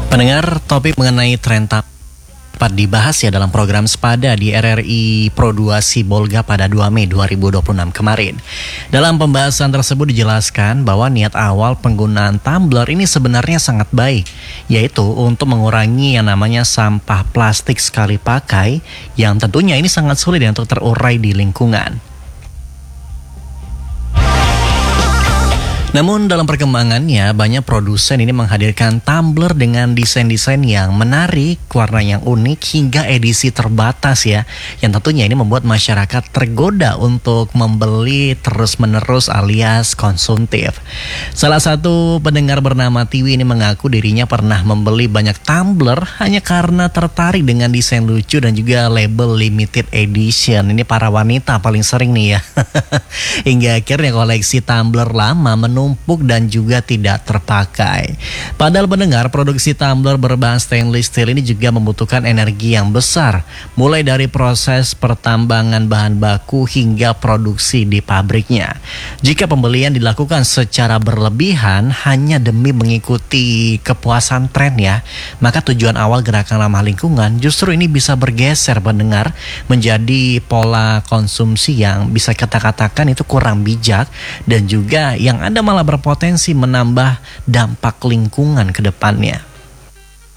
Pendengar, topik mengenai tren dapat dibahas ya dalam program Sepada di RRI Pro 2 Sibolga pada 2 Mei 2026 kemarin. Dalam pembahasan tersebut dijelaskan bahwa niat awal penggunaan tumbler ini sebenarnya sangat baik, yaitu untuk mengurangi yang namanya sampah plastik sekali pakai yang tentunya ini sangat sulit untuk terurai di lingkungan. Namun dalam perkembangannya banyak produsen ini menghadirkan tumbler dengan desain-desain yang menarik, warna yang unik hingga edisi terbatas ya. Yang tentunya ini membuat masyarakat tergoda untuk membeli terus-menerus alias konsumtif. Salah satu pendengar bernama Tiwi ini mengaku dirinya pernah membeli banyak tumbler hanya karena tertarik dengan desain lucu dan juga label limited edition. Ini para wanita paling sering nih ya. Hingga akhirnya koleksi tumbler lama menumpuk dan juga tidak terpakai. Padahal pendengar, produksi tumbler berbahan stainless steel ini juga membutuhkan energi yang besar, mulai dari proses pertambangan bahan baku hingga produksi di pabriknya. Jika pembelian dilakukan secara berlebihan hanya demi mengikuti kepuasan tren ya, maka tujuan awal gerakan ramah lingkungan justru ini bisa bergeser pendengar menjadi pola konsumsi yang bisa kita katakan itu kurang bijak dan juga yang ada malah berpotensi menambah dampak lingkungan ke depannya.